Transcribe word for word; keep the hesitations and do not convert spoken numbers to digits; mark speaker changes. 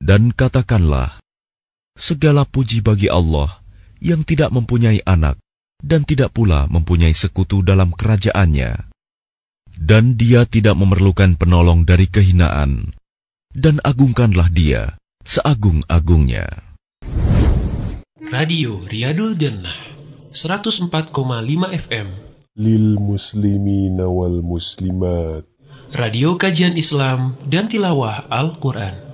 Speaker 1: Dan katakanlah, segala puji bagi Allah yang tidak mempunyai anak dan tidak pula mempunyai sekutu dalam kerajaannya. Dan Dia tidak memerlukan penolong dari kehinaan. Dan agungkanlah Dia seagung-agungnya.
Speaker 2: Radio Riyadul Jannah seratus empat koma lima F M
Speaker 3: Lil muslimina wal muslimat.
Speaker 2: Radio kajian Islam dan tilawah Al-Quran.